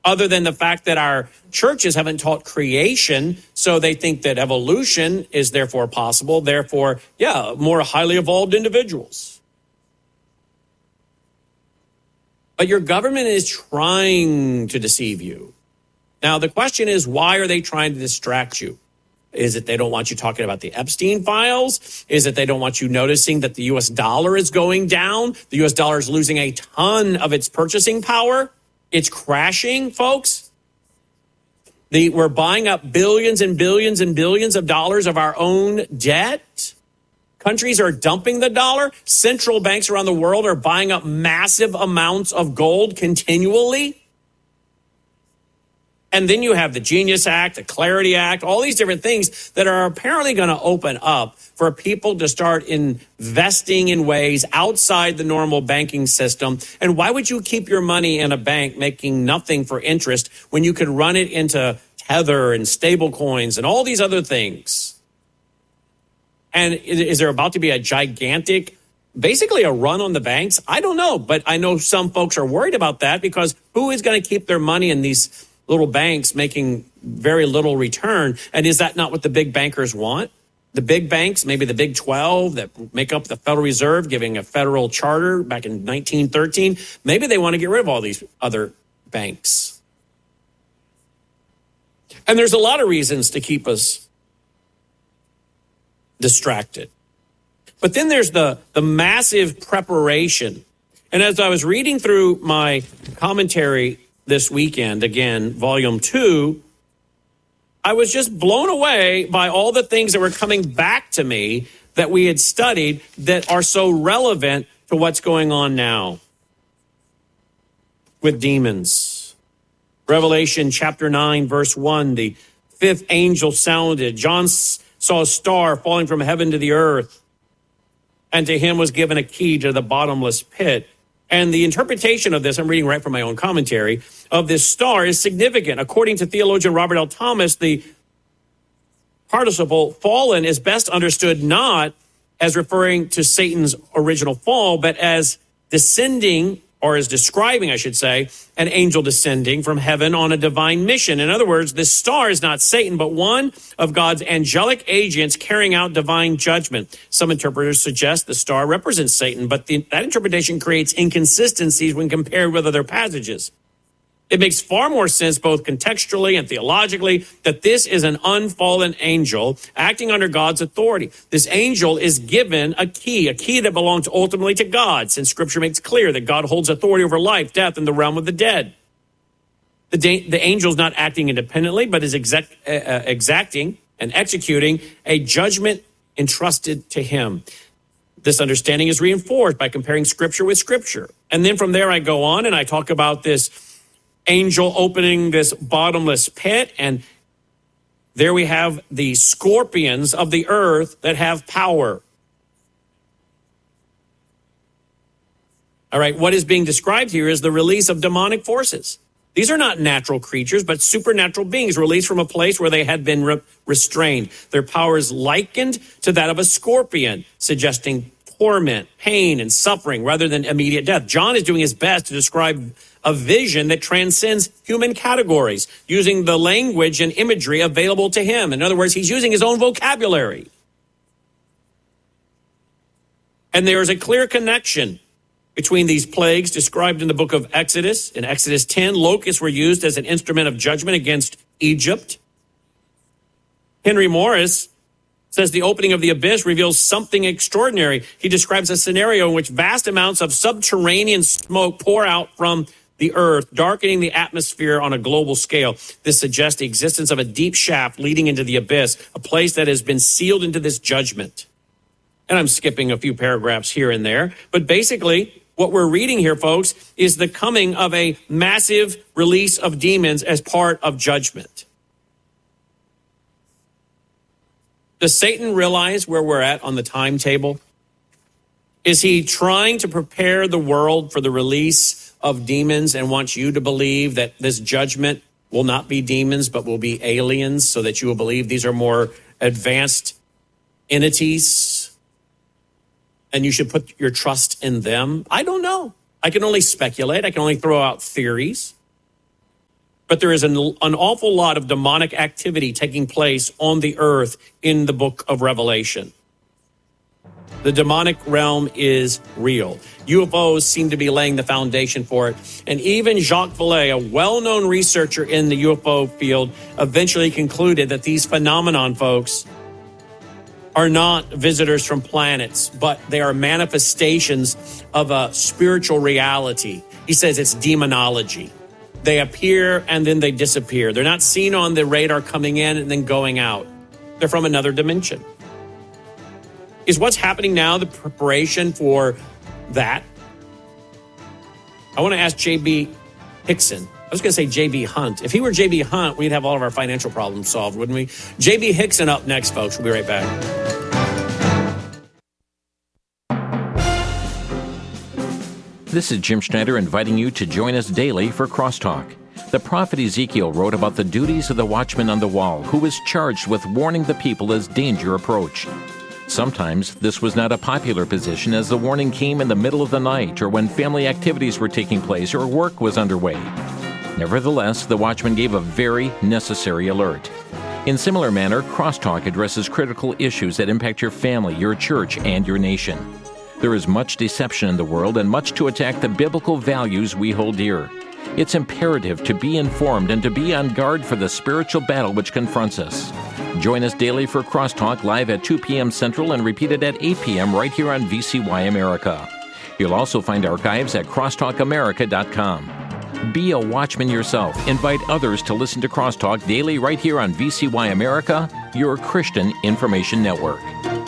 other than the fact that our churches haven't taught creation, so they think that evolution is therefore possible, therefore, more highly evolved individuals. But your government is trying to deceive you. Now, the question is, why are they trying to distract you? Is it they don't want you talking about the Epstein files? Is it they don't want you noticing that the U.S. dollar is going down? The U.S. dollar is losing a ton of its purchasing power. It's crashing, folks. We're buying up billions and billions and billions of dollars of our own debt. Countries are dumping the dollar. Central banks around the world are buying up massive amounts of gold continually. And then you have the Genius Act, the Clarity Act, all these different things that are apparently going to open up for people to start investing in ways outside the normal banking system. And why would you keep your money in a bank making nothing for interest when you could run it into Tether and stable coins and all these other things? And is there about to be a gigantic, basically a run on the banks? I don't know, but I know some folks are worried about that because who is going to keep their money in these little banks making very little return? And is that not what the big bankers want? The big banks, maybe the Big 12 that make up the Federal Reserve, giving a federal charter back in 1913, maybe they want to get rid of all these other banks. And there's a lot of reasons to keep us distracted. But then there's the massive preparation. And as I was reading through my commentary this weekend, again, volume 2, I was just blown away by all the things that were coming back to me that we had studied that are so relevant to what's going on now with demons. Revelation chapter 9, verse 1, the fifth angel sounded. John saw a star falling from heaven to the earth, and to him was given a key to the bottomless pit. And the interpretation of this, I'm reading right from my own commentary, of this star is significant. According to theologian Robert L. Thomas, the participle fallen is best understood not as referring to Satan's original fall, but as descending, or as describing, I should say, an angel descending from heaven on a divine mission. In other words, this star is not Satan, but one of God's angelic agents carrying out divine judgment. Some interpreters suggest the star represents Satan, but that interpretation creates inconsistencies when compared with other passages. It makes far more sense, both contextually and theologically, that this is an unfallen angel acting under God's authority. This angel is given a key that belongs ultimately to God, since Scripture makes clear that God holds authority over life, death, and the realm of the dead. The angel is not acting independently, but is exacting and executing a judgment entrusted to him. This understanding is reinforced by comparing Scripture with Scripture. And then from there I go on and I talk about this angel opening this bottomless pit, and there we have the scorpions of the earth that have power. All right, what is being described here is the release of demonic forces. These are not natural creatures, but supernatural beings released from a place where they had been restrained. Their power is likened to that of a scorpion, suggesting torment, pain, and suffering rather than immediate death. John is doing his best to describe a vision that transcends human categories, using the language and imagery available to him. In other words, he's using his own vocabulary. And there is a clear connection between these plagues described in the book of Exodus. In Exodus 10, locusts were used as an instrument of judgment against Egypt. Henry Morris says the opening of the abyss reveals something extraordinary. He describes a scenario in which vast amounts of subterranean smoke pour out from the earth, darkening the atmosphere on a global scale. This suggests the existence of a deep shaft leading into the abyss, a place that has been sealed into this judgment. And I'm skipping a few paragraphs here and there, but basically what we're reading here, folks, is the coming of a massive release of demons as part of judgment. Does Satan realize where we're at on the timetable? Is he trying to prepare the world for the release of demons and wants you to believe that this judgment will not be demons, but will be aliens, so that you will believe these are more advanced entities and you should put your trust in them? I don't know. I can only speculate. I can only throw out theories. But there is an awful lot of demonic activity taking place on the earth in the book of Revelation. The demonic realm is real. UFOs seem to be laying the foundation for it. And even Jacques Vallée, a well-known researcher in the UFO field, eventually concluded that these phenomenon, folks, are not visitors from planets, but they are manifestations of a spiritual reality. He says it's demonology. They appear and then they disappear. They're not seen on the radar coming in and then going out. They're from another dimension. Is what's happening now the preparation for that? I want to ask J.B. Hickson. I was going to say J.B. Hunt. If he were J.B. Hunt, we'd have all of our financial problems solved, wouldn't we? J.B. Hickson up next, folks. We'll be right back. This is Jim Schneider inviting you to join us daily for Crosstalk. The prophet Ezekiel wrote about the duties of the watchman on the wall, who was charged with warning the people as danger approached. Sometimes this was not a popular position, as the warning came in the middle of the night or when family activities were taking place or work was underway. Nevertheless, the watchman gave a very necessary alert. In similar manner, Crosstalk addresses critical issues that impact your family, your church, and your nation. There is much deception in the world and much to attack the biblical values we hold dear. It's imperative to be informed and to be on guard for the spiritual battle which confronts us. Join us daily for Crosstalk live at 2 p.m. Central and repeated at 8 p.m. right here on VCY America. You'll also find archives at crosstalkamerica.com. Be a watchman yourself. Invite others to listen to Crosstalk daily right here on VCY America, your Christian information network.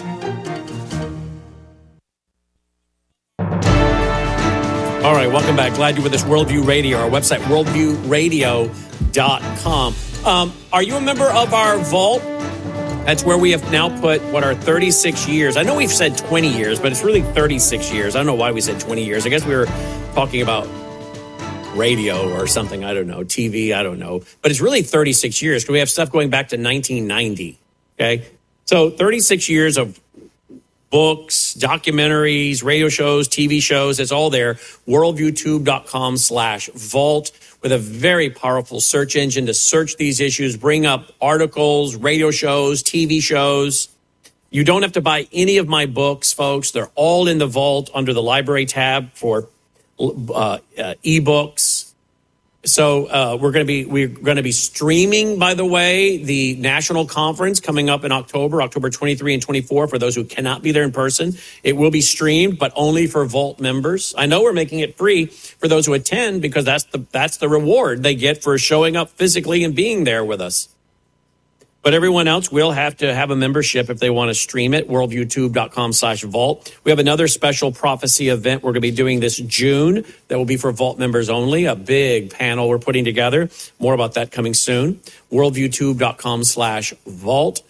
All right, welcome back. Glad you're with us, Worldview Radio, our website, worldviewradio.com. Are you a member of our vault? That's where we have now put what are 36 years. I know we've said 20 years, but it's really 36 years. I don't know why we said 20 years. I guess we were talking about radio or something. I don't know. TV, I don't know. But it's really 36 years because we have stuff going back to 1990. Okay. So 36 years of books, documentaries, radio shows, TV shows. It's all there. WorldviewTube.com/vault with a very powerful search engine to search these issues, bring up articles, radio shows, TV shows. You don't have to buy any of my books, folks. They're all in the vault under the library tab for ebooks. So we're going to be streaming, by the way, the national conference coming up in October 23 and 24. For those who cannot be there in person, it will be streamed, but only for Vault members. I know we're making it free for those who attend because that's the reward they get for showing up physically and being there with us. But everyone else will have to have a membership if they want to stream it, worldviewtube.com/vault. We have another special prophecy event we're going to be doing this June that will be for Vault members only, a big panel we're putting together. More about that coming soon. worldviewtube.com/vault.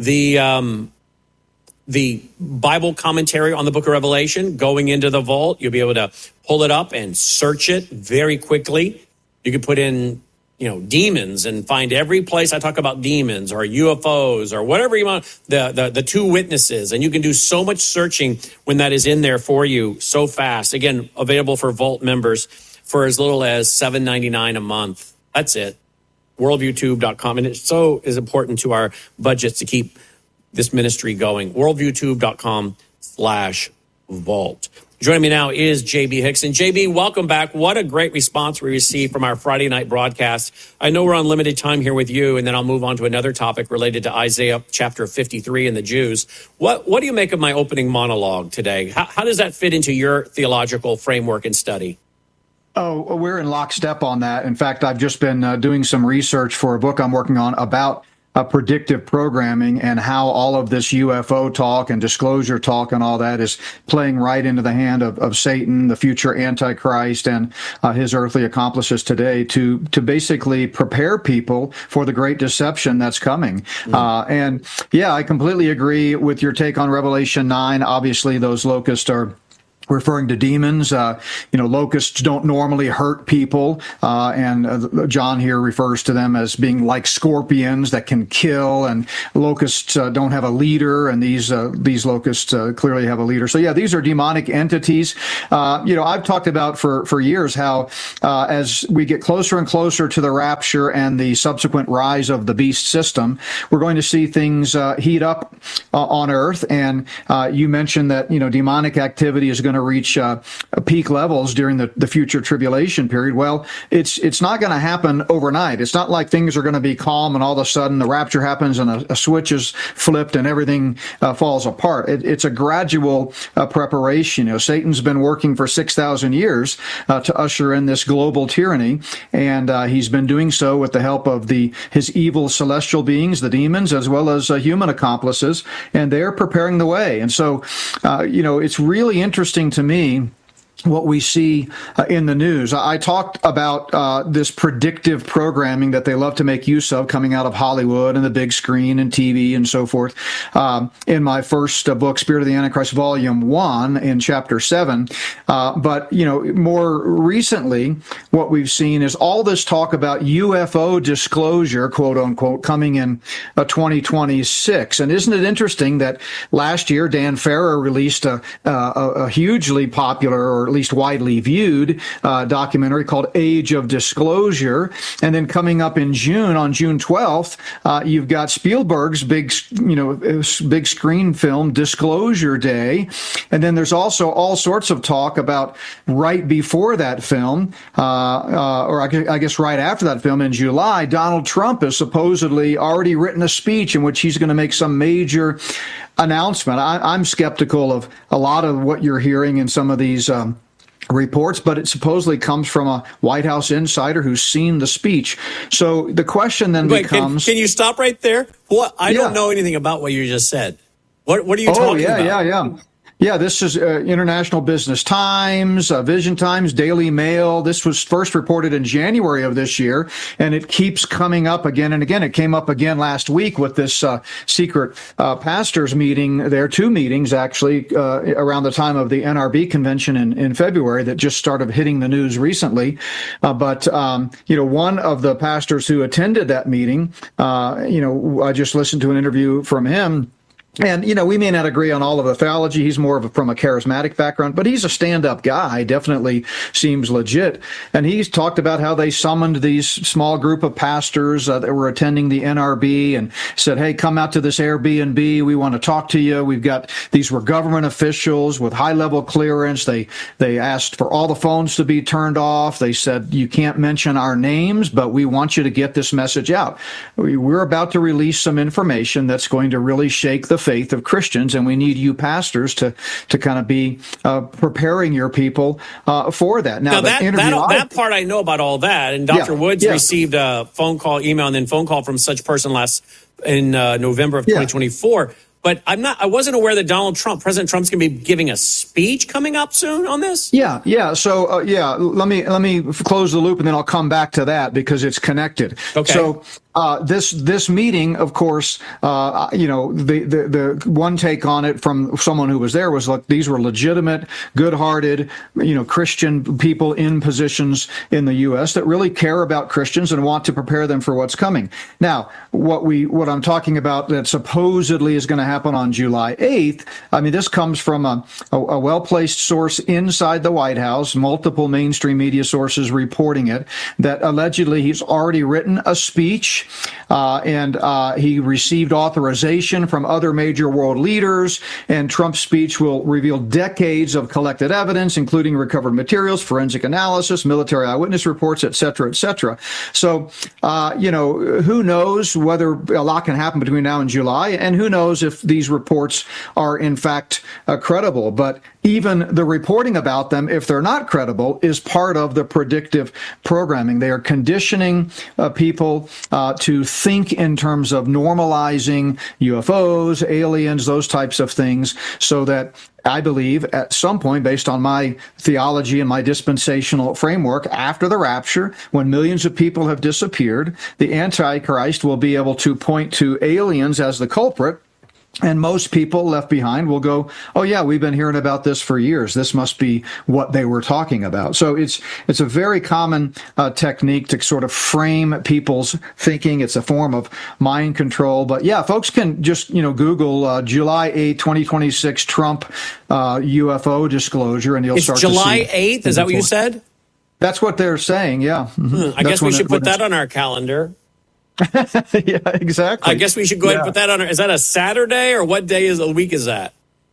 The Bible commentary on the book of Revelation going into the vault, you'll be able to pull it up and search it very quickly. You can put in demons and find every place I talk about demons or UFOs or whatever you want, the two witnesses. And you can do so much searching when that is in there for you so fast. Again, available for Vault members for as little as $7.99 a month. That's it. WorldviewTube.com. And it so is important to our budgets to keep this ministry going. WorldviewTube.com/vault. Joining me now is J.B. Hickson. J.B., welcome back. What a great response we received from our Friday night broadcast. I know we're on limited time here with you, and then I'll move on to another topic related to Isaiah chapter 53 and the Jews. What do you make of my opening monologue today? How does that fit into your theological framework and study? Oh, we're in lockstep on that. In fact, I've just been doing some research for a book I'm working on about predictive programming and how all of this UFO talk and disclosure talk and all that is playing right into the hand of Satan, the future Antichrist, and his earthly accomplices today to basically prepare people for the great deception that's coming. And yeah, I completely agree with your take on Revelation 9. Obviously, those locusts are referring to demons. Locusts don't normally hurt people, and John here refers to them as being like scorpions that can kill, and locusts don't have a leader, and these locusts clearly have a leader. So yeah, these are demonic entities. I've talked about for years how as we get closer and closer to the rapture and the subsequent rise of the beast system, we're going to see things heat up on earth. And you mentioned that demonic activity is going to reach peak levels during the future tribulation period. Well, it's not going to happen overnight. It's not like things are going to be calm and all of a sudden the rapture happens and a switch is flipped and everything falls apart. It's a gradual preparation. Satan's been working for 6,000 years to usher in this global tyranny, and he's been doing so with the help of his evil celestial beings, the demons, as well as human accomplices, and they're preparing the way. And so, it's really interesting to me what we see in the news. I talked about this predictive programming that they love to make use of coming out of Hollywood and the big screen and TV and so forth in my first book, Spirit of the Antichrist, Volume 1, in Chapter 7. But more recently, what we've seen is all this talk about UFO disclosure, quote unquote, coming in 2026. And isn't it interesting that last year Dan Farrer released a hugely popular, or at least widely viewed, documentary called Age of Disclosure. And then coming up in June, on June 12th, you've got Spielberg's big screen film, Disclosure Day. And then there's also all sorts of talk about right before that film, or I guess right after that film in July, Donald Trump has supposedly already written a speech in which he's going to make some major announcement. I'm skeptical of a lot of what you're hearing in some of these reports, but it supposedly comes from a White House insider who's seen the speech. So the question then becomes... Can you stop right there? I don't know anything about what you just said. What are you talking about? Yeah, this is International Business Times, Vision Times, Daily Mail. This was first reported in January of this year, and it keeps coming up again and again. It came up again last week with this secret pastors meeting. There are two meetings, actually, around the time of the NRB convention in February that just started hitting the news recently. But one of the pastors who attended that meeting, I just listened to an interview from him. And, we may not agree on all of the theology. He's more from a charismatic background, but he's a stand-up guy, definitely seems legit. And he's talked about how they summoned these small group of pastors that were attending the NRB and said, hey, come out to this Airbnb. We want to talk to you. These were government officials with high-level clearance. They asked for all the phones to be turned off. They said, you can't mention our names, but we want you to get this message out. We're about to release some information that's going to really shake the faith of Christians, and we need you pastors to kind of be preparing your people for that. Now that part I know about all that, and Dr. Woods received a phone call, email, and then phone call from such person in November of 2024. But I wasn't aware that President Trump's going to be giving a speech coming up soon on this. Yeah. So, let me close the loop and then I'll come back to that because it's connected. Okay. So, this meeting, of course, the one take on it from someone who was there was, look, these were legitimate, good-hearted, Christian people in positions in the U.S. that really care about Christians and want to prepare them for what's coming. Now, what I'm talking about that supposedly is going to happen on July 8th, this comes from a well-placed source inside the White House, multiple mainstream media sources reporting it, that allegedly he's already written a speech. And he received authorization from other major world leaders, and Trump's speech will reveal decades of collected evidence, including recovered materials, forensic analysis, military eyewitness reports, et cetera, et cetera. So, who knows whether a lot can happen between now and July, and who knows if these reports are in fact credible. But even the reporting about them, if they're not credible, is part of the predictive programming. They are conditioning people to think in terms of normalizing UFOs, aliens, those types of things, so that I believe at some point, based on my theology and my dispensational framework, after the rapture, when millions of people have disappeared, the Antichrist will be able to point to aliens as the culprit And most people left behind will go, oh, yeah, we've been hearing about this for years. This must be what they were talking about. So it's a very common technique to sort of frame people's thinking. It's a form of mind control. But yeah, folks can just, Google July 8, 2026 Trump UFO disclosure, and you'll start to see. It's July 8th? Is that what you said? That's what they're saying, yeah. I guess we should put that on our calendar. Yeah, exactly. I guess we should go ahead and put that on. Is that a Saturday, or what day of the week is that?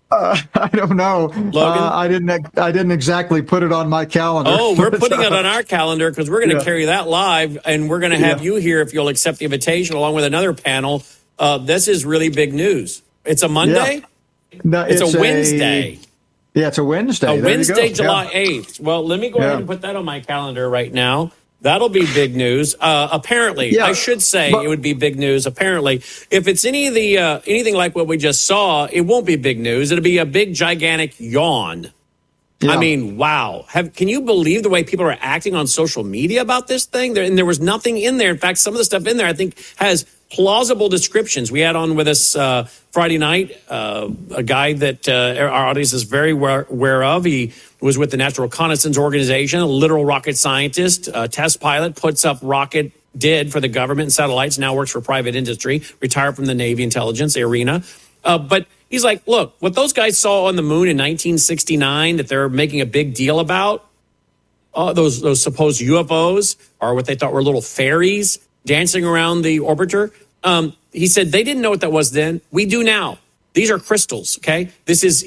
I don't know. Logan? I didn't exactly put it on my calendar. Oh, we're putting it on our calendar because we're going to carry that live, and we're going to have you here if you'll accept the invitation, along with another panel. This is really big news. It's a Monday? Yeah. No, it's a Wednesday. Yeah, it's a Wednesday. Wednesday, July 8th. Well, let me go ahead and put that on my calendar right now. That'll be big news. Apparently, I should say it would be big news. Apparently, if it's anything like what we just saw, it won't be big news. It'll be a big, gigantic yawn. Yeah. I mean, wow. Can you believe the way people are acting on social media about this thing? And there was nothing in there. In fact, some of the stuff in there, I think, has plausible descriptions. We had on with us Friday night a guy that our audience is very aware of. He was with the National Reconnaissance Organization, a literal rocket scientist, test pilot, puts up did for the government and satellites, now works for private industry, retired from the Navy intelligence arena. But he's like, look, what those guys saw on the moon in 1969 that they're making a big deal about, those supposed UFOs are what they thought were little fairies dancing around the orbiter. He said they didn't know what that was then. We do now. These are crystals, okay? This is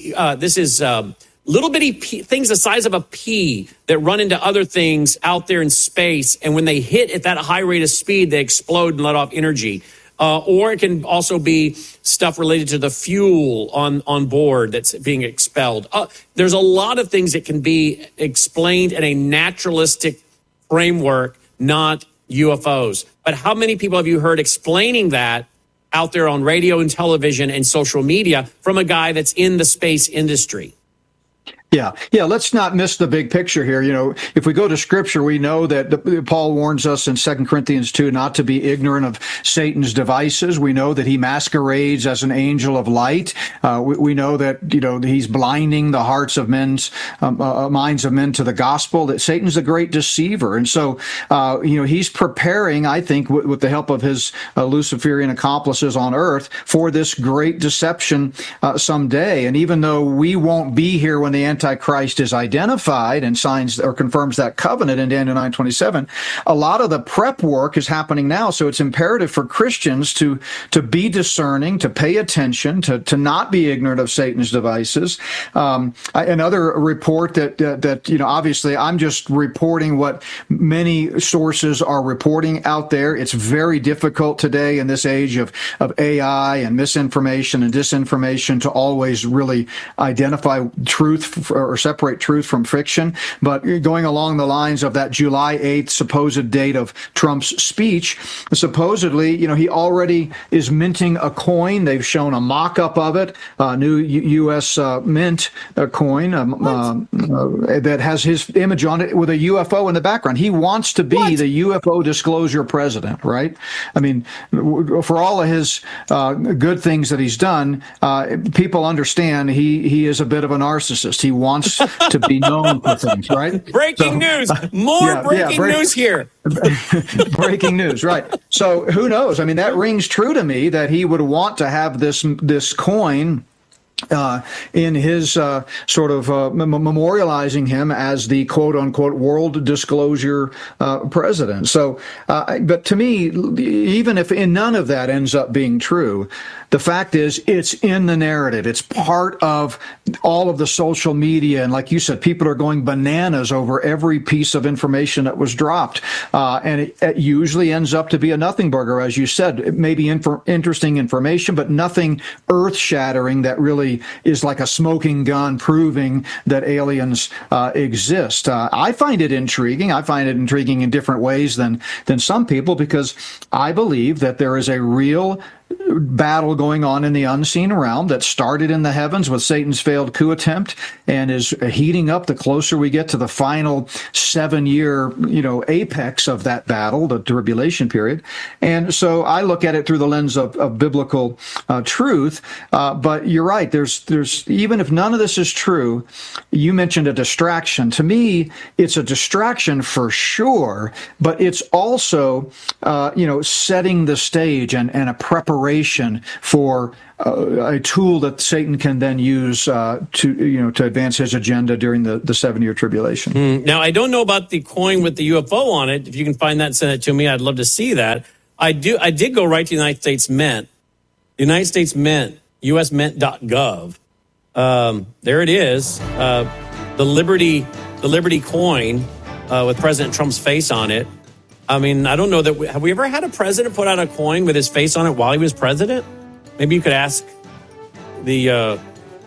little bitty things the size of a pea that run into other things out there in space. And when they hit at that high rate of speed, they explode and let off energy. Or it can also be stuff related to the fuel on board that's being expelled. There's a lot of things that can be explained in a naturalistic framework, not UFOs. But how many people have you heard explaining that out there on radio and television and social media from a guy that's in the space industry? Yeah. Let's not miss the big picture here. If we go to Scripture, we know that Paul warns us in 2 Corinthians 2 not to be ignorant of Satan's devices. We know that he masquerades as an angel of light. We know that he's blinding the hearts of minds of men to the gospel. That Satan's a great deceiver, and so he's preparing, I think, with the help of his Luciferian accomplices on earth, for this great deception someday. And even though we won't be here when the Antichrist is identified and signs or confirms that covenant in Daniel 9:27, a lot of the prep work is happening now. So it's imperative for Christians to be discerning, to pay attention, to not be ignorant of Satan's devices. Another report that obviously I'm just reporting what many sources are reporting out there. It's very difficult today in this age of AI and misinformation and disinformation to always really identify truth or separate truth from fiction. But going along the lines of that July 8th supposed date of Trump's speech, supposedly, he already is minting a coin. They've shown a mock-up of it, a new U.S. mint coin that has his image on it with a UFO in the background. He wants to be the UFO disclosure president, right? I mean, for all of his good things that he's done, people understand he is a bit of a narcissist. He wants to be known for things, right? Breaking news. More breaking news here. Breaking news, right. So who knows? I mean, that rings true to me that he would want to have this coin in his sort of memorializing him as the quote-unquote world disclosure president. So, but to me, even if none of that ends up being true, the fact is it's in the narrative. It's part of all of the social media. And like you said, people are going bananas over every piece of information that was dropped. And it usually ends up to be a nothing burger, as you said. It may be interesting information, but nothing earth-shattering that really is like a smoking gun proving that aliens exist. I find it intriguing. I find it intriguing in different ways than some people, because I believe that there is a real battle going on in the unseen realm that started in the heavens with Satan's failed coup attempt and is heating up the closer we get to the final 7-year, apex of that battle, the tribulation period. And so I look at it through the lens of biblical truth. But you're right. There's even if none of this is true, you mentioned a distraction. To me, it's a distraction for sure, but it's also, setting the stage and a preparation for a tool that Satan can then use to advance his agenda during the 7-year tribulation. Now, I don't know about the coin with the UFO on it. If you can find that and send it to me, I'd love to see that. I did go right to the United States Mint. The United States Mint, usmint.gov. There it is. The Liberty coin with President Trump's face on it. I mean, I don't know that have we ever had a president put out a coin with his face on it while he was president? Maybe you could ask the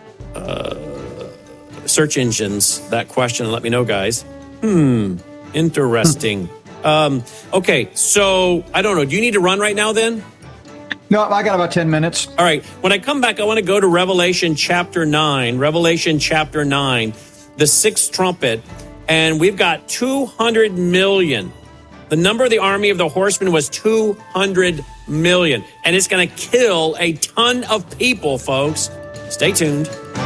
search engines that question and let me know, guys. Interesting. Okay, so I don't know. Do you need to run right now then? No, I got about 10 minutes. All right. When I come back, I want to go to Revelation chapter 9. Revelation chapter 9, the sixth trumpet. And we've got 200 million. The number of the army of the horsemen was 200 million. And it's going to kill a ton of people, folks. Stay tuned.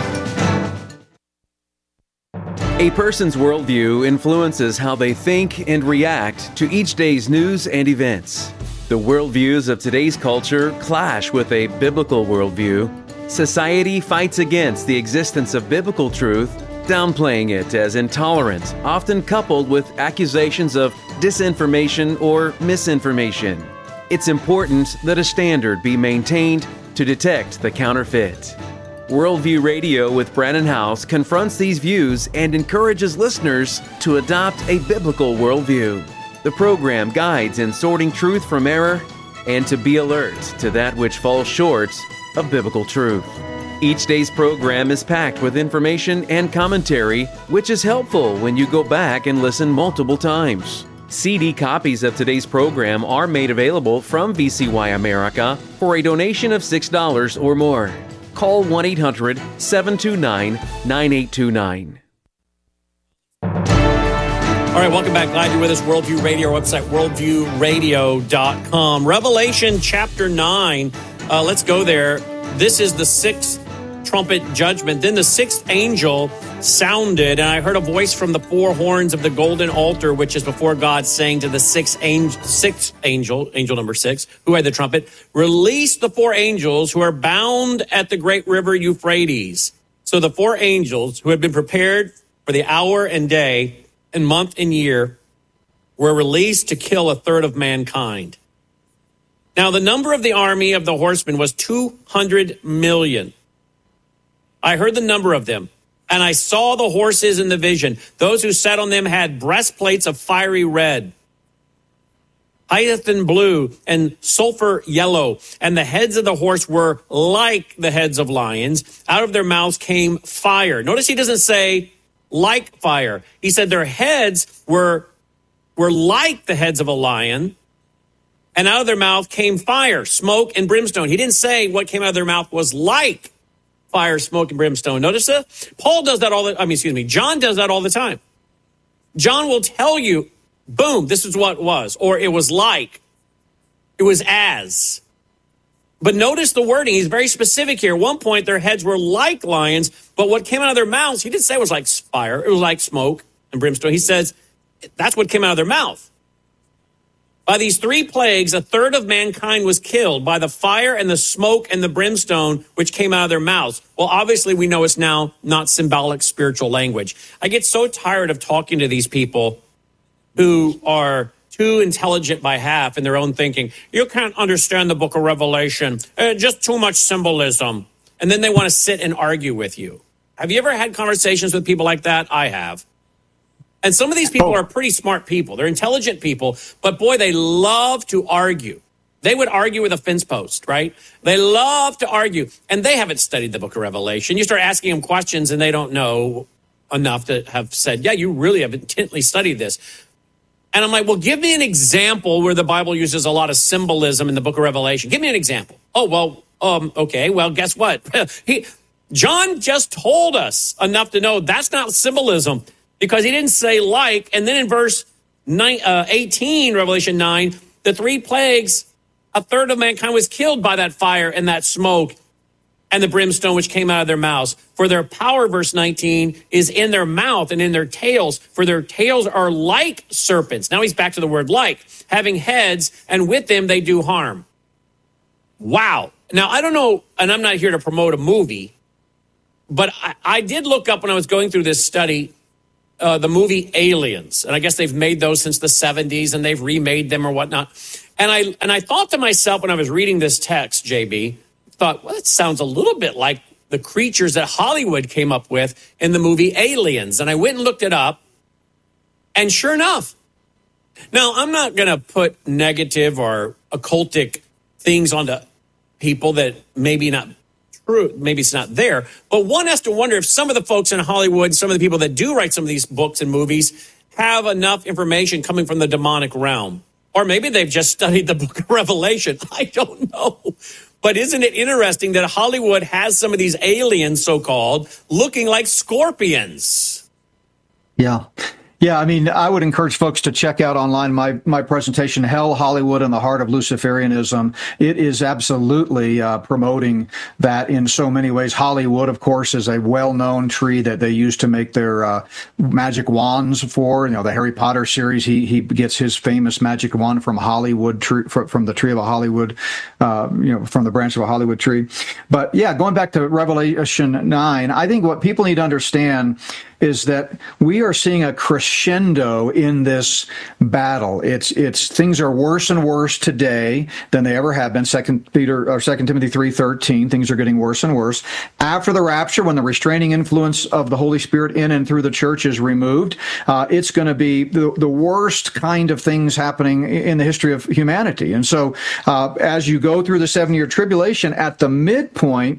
A person's worldview influences how they think and react to each day's news and events. The worldviews of today's culture clash with a biblical worldview. Society fights against the existence of biblical truth, downplaying it as intolerant, often coupled with accusations of disinformation or misinformation. It's important that a standard be maintained to detect the counterfeit. Worldview Radio with Brannon Howse confronts these views and encourages listeners to adopt a biblical worldview. The program guides in sorting truth from error and to be alert to that which falls short of biblical truth. Each day's program is packed with information and commentary, which is helpful when you go back and listen multiple times. CD copies of today's program are made available from VCY America for a donation of $6 or more. Call 1-800-729-9829. All right, welcome back. Glad you're with us. Worldview Radio, our website, worldviewradio.com. Revelation chapter 9. Let's go there. This is the sixth trumpet judgment. Then the sixth angel sounded, and I heard a voice from the four horns of the golden altar, which is before God, saying to the sixth angel, angel number 6, who had the trumpet, release the four angels who are bound at the great river Euphrates. So the four angels who had been prepared for the hour and day and month and year were released to kill a third of mankind. Now, the number of the army of the horsemen was 200 million. I heard the number of them, and I saw the horses in the vision. Those who sat on them had breastplates of fiery red, hyacinth blue, and sulfur yellow. And the heads of the horse were like the heads of lions. Out of their mouths came fire. Notice he doesn't say like fire. He said their heads were like the heads of a lion, and out of their mouth came fire, smoke, and brimstone. He didn't say what came out of their mouth was like fire, smoke, and brimstone. Notice that? John does that all the time. John will tell you, boom, this is what it was, or it was like, it was as. But notice the wording. He's very specific here. At one point, their heads were like lions, but what came out of their mouths, he didn't say it was like fire. It was like smoke and brimstone. He says that's what came out of their mouth. By these three plagues, a third of mankind was killed by the fire and the smoke and the brimstone, which came out of their mouths. Well, obviously, we know it's now not symbolic spiritual language. I get so tired of talking to these people who are too intelligent by half in their own thinking. You can't understand the book of Revelation. Just too much symbolism. And then they want to sit and argue with you. Have you ever had conversations with people like that? I have. And some of these people are pretty smart people. They're intelligent people, but boy, they love to argue. They would argue with a fence post, right? They love to argue, and they haven't studied the book of Revelation. You start asking them questions, and they don't know enough to have said, yeah, you really have intently studied this. And I'm like, well, give me an example where the Bible uses a lot of symbolism in the book of Revelation. Give me an example. Oh, well, okay. Well, guess what? John just told us enough to know that's not symbolism, because he didn't say like. And then in verse 18, Revelation 9, the 3 plagues, a third of mankind was killed by that fire and that smoke and the brimstone which came out of their mouths. For their power, verse 19, is in their mouth and in their tails, for their tails are like serpents. Now he's back to the word like, having heads, and with them they do harm. Wow. Now, I don't know, and I'm not here to promote a movie, but I did look up when I was going through this study, the movie Aliens. And I guess they've made those since the 70s, and they've remade them or whatnot. And I thought to myself when I was reading this text, JB, thought, well, it sounds a little bit like the creatures that Hollywood came up with in the movie Aliens. And I went and looked it up, and sure enough. Now, I'm not going to put negative or occultic things onto people that maybe not true, maybe it's not there. But one has to wonder if some of the folks in Hollywood, some of the people that do write some of these books and movies, have enough information coming from the demonic realm. Or maybe they've just studied the book of Revelation. I don't know. But isn't it interesting that Hollywood has some of these aliens, so-called, looking like scorpions? Yeah. Yeah, I mean, I would encourage folks to check out online my presentation, Hell, Hollywood, and the Heart of Luciferianism. It is absolutely promoting that in so many ways. Hollywood, of course, is a well-known tree that they use to make their magic wands for. You know, the Harry Potter series, he gets his famous magic wand from Hollywood, from the tree of a Hollywood, from the branch of a Hollywood tree. But yeah, going back to Revelation 9, I think what people need to understand is that we are seeing a crescendo in this battle. It's things are worse and worse today than they ever have been. 2 Timothy 3:13, things are getting worse and worse. After the rapture, when the restraining influence of the Holy Spirit in and through the church is removed, it's going to be the worst kind of things happening in the history of humanity. And so as you go through the 7-year tribulation, at the midpoint,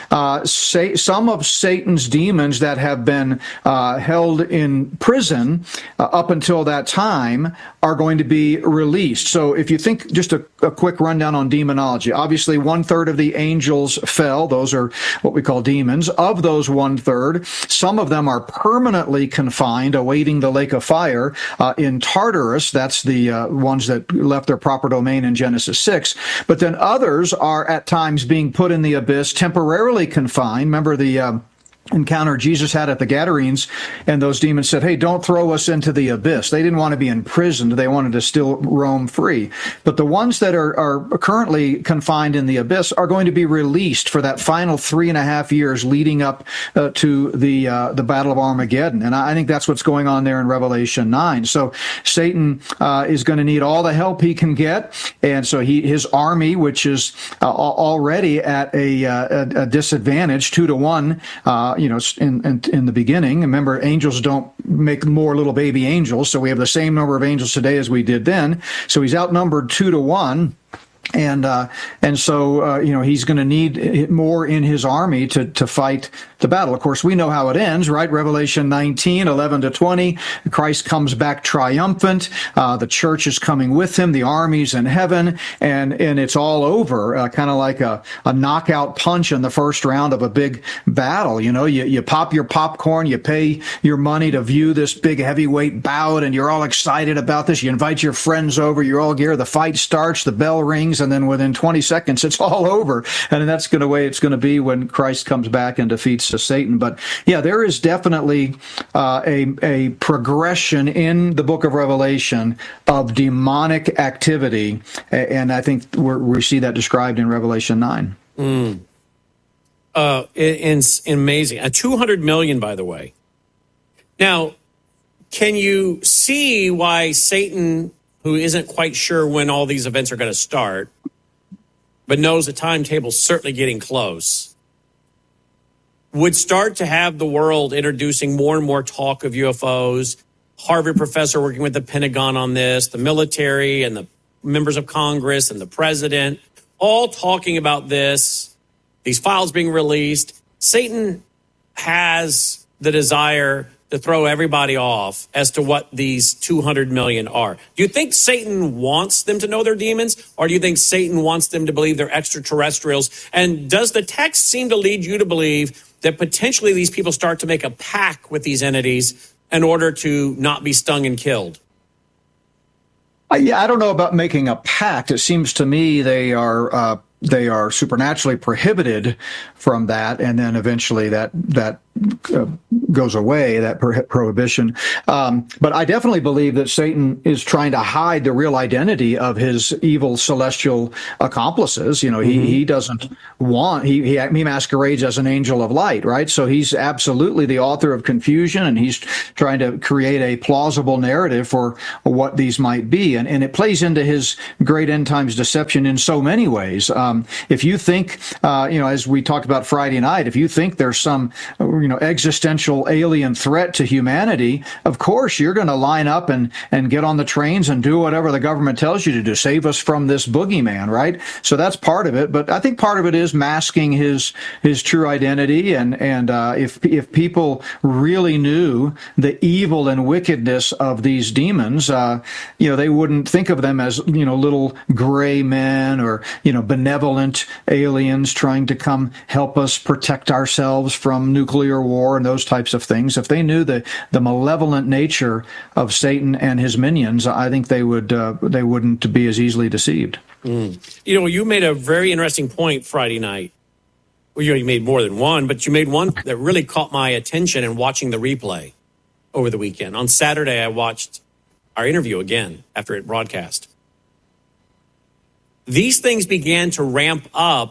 some of Satan's demons that have been held in prison up until that time are going to be released. So if you think, just a quick rundown on demonology, obviously 1/3 of the angels fell. Those are what we call demons. Of those 1/3, some of them are permanently confined, awaiting the lake of fire in Tartarus. That's the ones that left their proper domain in Genesis 6. But then others are at times being put in the abyss, temporarily confined. Remember the encounter Jesus had at the Gadarenes, and those demons said, hey, don't throw us into the abyss. They didn't want to be imprisoned. They wanted to still roam free. But the ones that are currently confined in the abyss are going to be released for that final 3.5 years leading up to the Battle of Armageddon. And I think that's what's going on there in Revelation 9. So Satan is going to need all the help he can get. And so his army, which is already at a disadvantage, 2-1, in the beginning. Remember, angels don't make more little baby angels, so we have the same number of angels today as we did then. So he's outnumbered 2-1. And so he's going to need more in his army to fight the battle. Of course, we know how it ends, right? Revelation 19, 11-20. Christ comes back triumphant. The church is coming with him. The army's in heaven, and it's all over. Kind of like a knockout punch in the first round of a big battle. You pop your popcorn, you pay your money to view this big heavyweight bout, and you're all excited about this. You invite your friends over. You're all geared. The fight starts. The bell rings. And then within 20 seconds, it's all over. And that's the way it's going to be when Christ comes back and defeats Satan. But yeah, there is definitely a progression in the book of Revelation of demonic activity. And I think we see that described in Revelation 9. It's amazing. 200 million, by the way. Now, can you see why Satan, who isn't quite sure when all these events are going to start, but knows the timetable's certainly getting close, would start to have the world introducing more and more talk of UFOs, Harvard professor working with the Pentagon on this, the military and the members of Congress and the president, all talking about this, these files being released. Satan has the desire to throw everybody off as to what these 200 million are. Do you think Satan wants them to know they're demons, or do you think Satan wants them to believe they're extraterrestrials? And does the text seem to lead you to believe that potentially these people start to make a pact with these entities in order to not be stung and killed? Yeah, I don't know about making a pact. It seems to me they are supernaturally prohibited from that, and then eventually that goes away, that prohibition. But I definitely believe that Satan is trying to hide the real identity of his evil celestial accomplices. You know, he doesn't want, he masquerades as an angel of light, right? So he's absolutely the author of confusion, and he's trying to create a plausible narrative for what these might be. And it plays into his great end times deception in so many ways. If you think, as we talked about Friday night, if you think there's some, existential alien threat to humanity, of course you're going to line up and get on the trains and do whatever the government tells you to do, save us from this boogeyman, right? So that's part of it. But I think part of it is masking his true identity. And if people really knew the evil and wickedness of these demons, they wouldn't think of them as, little gray men or, benevolent aliens trying to come help us protect ourselves from nuclear war and those types of things. If they knew the malevolent nature of Satan and his minions, I think they wouldn't be as easily deceived. You made a very interesting point Friday night. Well, you made more than one, but you made one that really caught my attention in watching the replay over the weekend. On Saturday, I watched our interview again after it broadcast. These things began to ramp up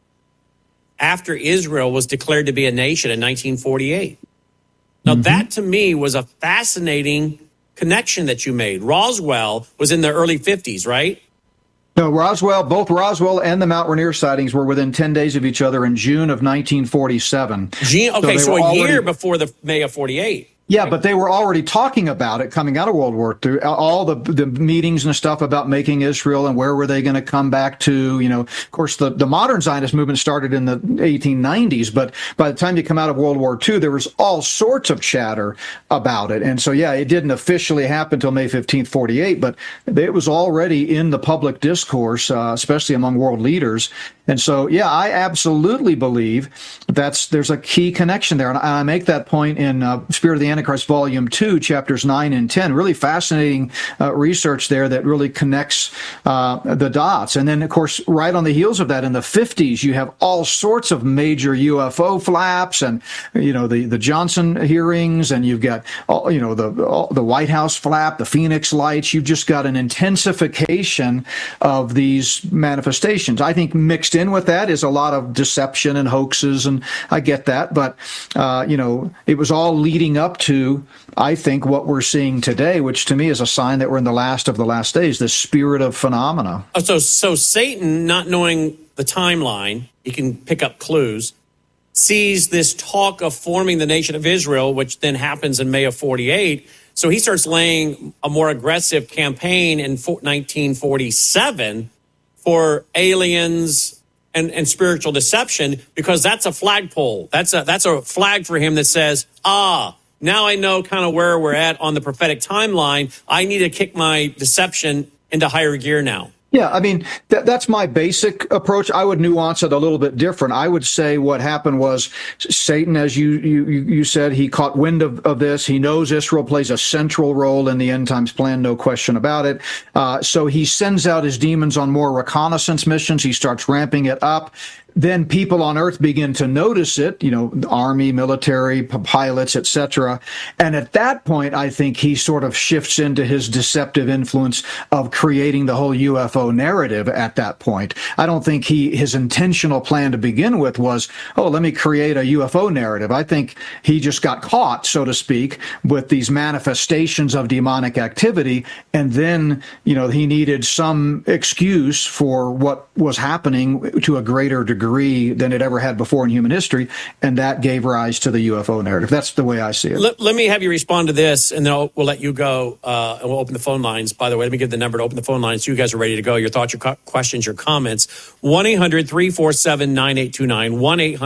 after Israel was declared to be a nation in 1948. Now, that to me was a fascinating connection that you made. Roswell was in the early 50s, right? No, both Roswell and the Mount Rainier sightings were within 10 days of each other in June of 1947. So a year before the May of 48. Yeah, but they were already talking about it coming out of World War II, all the meetings and stuff about making Israel and where were they going to come back to. Of course, the modern Zionist movement started in the 1890s, but by the time you come out of World War II, there was all sorts of chatter about it. And so, yeah, it didn't officially happen until May 15th, 48, but it was already in the public discourse, especially among world leaders. And so, yeah, I absolutely believe there's a key connection there. And I make that point in Spirit of the Antichrist, Volume 2, Chapters 9 and 10. Really fascinating research there that really connects the dots. And then, of course, right on the heels of that, in the 50s, you have all sorts of major UFO flaps and, the Johnson hearings, and you've got, the White House flap, the Phoenix lights. You've just got an intensification of these manifestations. I think mixed in with that is a lot of deception and hoaxes, and I get that, but it was all leading up to, I think, what we're seeing today, which to me is a sign that we're in the last of the last days, the spirit of phenomena. So Satan, not knowing the timeline, he can pick up clues, sees this talk of forming the nation of Israel, which then happens in May of 48. So he starts laying a more aggressive campaign in 1947 for aliens and spiritual deception, because that's a flagpole. That's a flag for him that says, now I know kind of where we're at on the prophetic timeline. I need to kick my deception into higher gear now. Yeah, I mean, that's my basic approach. I would nuance it a little bit different. I would say what happened was Satan, as you said, he caught wind of this. He knows Israel plays a central role in the end times plan, no question about it. So he sends out his demons on more reconnaissance missions. He starts ramping it up. Then people on Earth begin to notice it, the army, military, pilots, etc. And at that point, I think he sort of shifts into his deceptive influence of creating the whole UFO narrative at that point. I don't think his intentional plan to begin with was, let me create a UFO narrative. I think he just got caught, so to speak, with these manifestations of demonic activity. And then, he needed some excuse for what was happening to a greater degree. degree than it ever had before in human history, and that gave rise to the UFO narrative. That's the way I see it. Let me have you respond to this, and then we'll let you go, and we'll open the phone lines. By the way, let me give the number to open the phone lines so you guys are ready to go. Your thoughts, your questions, your comments. 1-800-347-9829.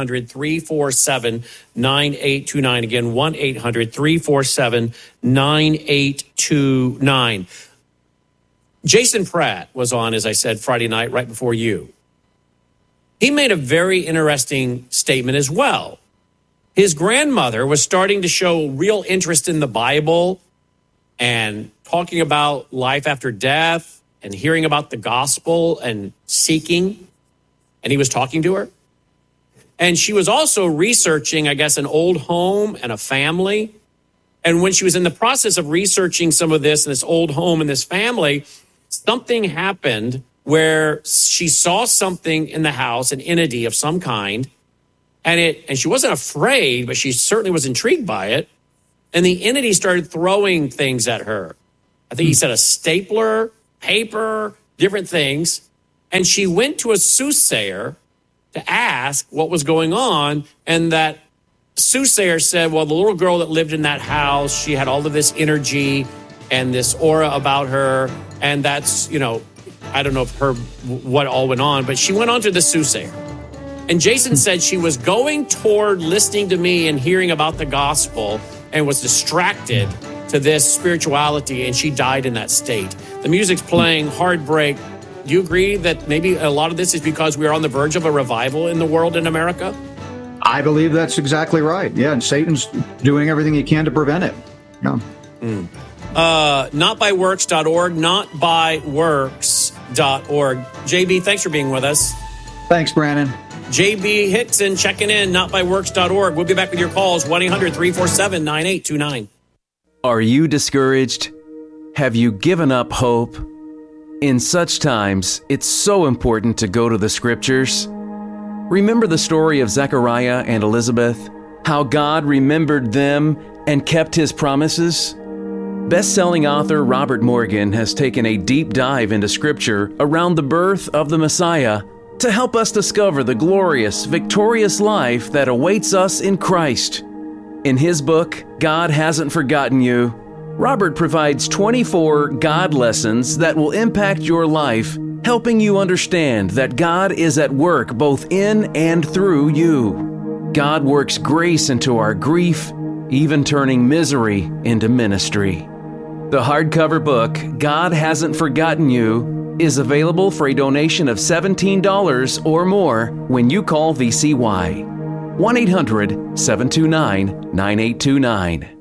1-800-347-9829. Again, 1-800-347-9829. Jason Pratt was on, as I said, Friday night, right before you. He made a very interesting statement as well. His grandmother was starting to show real interest in the Bible and talking about life after death and hearing about the gospel and seeking. And he was talking to her. And she was also researching, I guess, an old home and a family. And when she was in the process of researching some of this and this old home and this family, something happened where she saw something in the house, an entity of some kind, and she wasn't afraid, but she certainly was intrigued by it. And the entity started throwing things at her. I think he said a stapler, paper, different things. And she went to a soothsayer to ask what was going on. And that soothsayer said, well, the little girl that lived in that house, she had all of this energy and this aura about her. And that's, I don't know what all went on, but she went on to the soothsayer. And Jason said she was going toward listening to me and hearing about the gospel and was distracted to this spirituality, and she died in that state. The music's playing, Heartbreak. Do you agree that maybe a lot of this is because we are on the verge of a revival in the world in America? I believe that's exactly right. Yeah, and Satan's doing everything he can to prevent it. Yeah. Notbyworks.org, notbyworks.org. JB, thanks for being with us. Thanks, Brandon. JB Hickson checking in, notbyworks.org. We'll be back with your calls, 1-800-347-9829. Are you discouraged? Have you given up hope? In such times, it's so important to go to the scriptures. Remember the story of Zechariah and Elizabeth? How God remembered them and kept his promises? Best-selling author Robert Morgan has taken a deep dive into scripture around the birth of the Messiah to help us discover the glorious, victorious life that awaits us in Christ. In his book, God Hasn't Forgotten You, Robert provides 24 God lessons that will impact your life, helping you understand that God is at work both in and through you. God works grace into our grief, even turning misery into ministry. The hardcover book, God Hasn't Forgotten You, is available for a donation of $17 or more when you call VCY. 1-800-729-9829.